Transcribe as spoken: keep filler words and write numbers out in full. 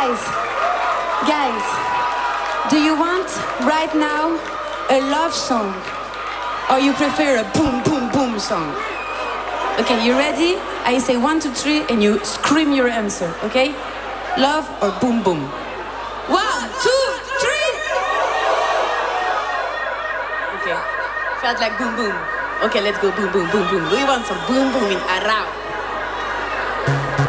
Guys, guys, do you want right now a love song? Or you prefer a boom, boom, boom song? Okay, you ready? I say one, two, three, and you scream your answer, okay? Love or boom, boom? One, two, three! Okay, felt like boom, boom. Okay, let's go boom, boom, boom, boom. We want some boom, boom in Arau.